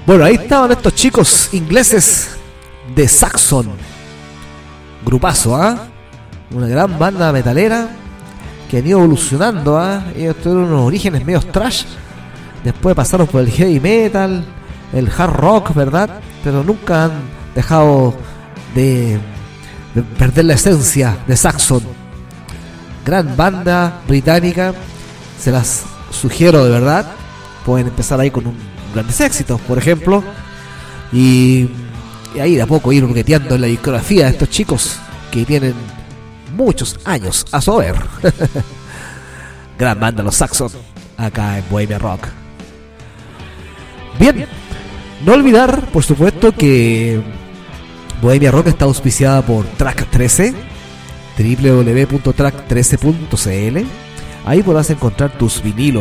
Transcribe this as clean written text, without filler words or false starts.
Bueno, ahí estaban estos chicos ingleses de Saxon. Grupazo, ¿ah? Una gran banda metalera que han ido evolucionando, ¿ah? Ellos tuvieron unos orígenes medio trash. Después pasaron por el heavy metal, el hard rock, ¿verdad? Pero nunca han dejado de perder la esencia de Saxon. Gran banda británica. Se las sugiero de verdad. Pueden empezar ahí con grandes éxitos, por ejemplo. Y ahí de a poco ir hurgueteando en la discografía de estos chicos que tienen muchos años a su haber. Gran banda los Saxon, acá en Bohemia Rock. Bien, no olvidar, por supuesto, que Bohemia Rock está auspiciada por Track 13, www.track13.cl. Ahí podrás encontrar tus vinilos